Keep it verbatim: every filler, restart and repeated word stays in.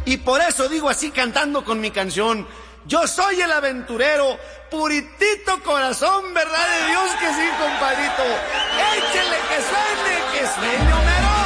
y por eso digo así cantando con mi canción. Yo soy el aventurero, puritito corazón, verdad de Dios que sí, compadrito. Échele que suene, que suene.